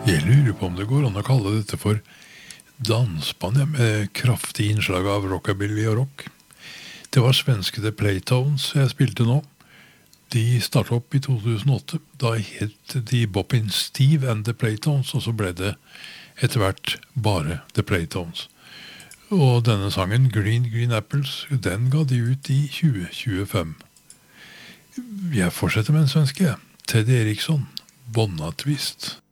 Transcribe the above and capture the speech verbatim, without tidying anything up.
Jeg lurer på om det går an å kalle dette for dansband, ja, med kraftig innslag av rockabilly og rock. Det var svenske The Playtones jeg spilte nå. De startet opp i to tusen og åtte. Da het de Boppin' Steve and The Playtones, og så ble det etter hvert bare The Playtones. Og denne sangen, Green Green Apples, den ga de ut i tjue tjuefem. Jeg fortsetter med en svenske, Teddy Eriksson, Bonna Twist.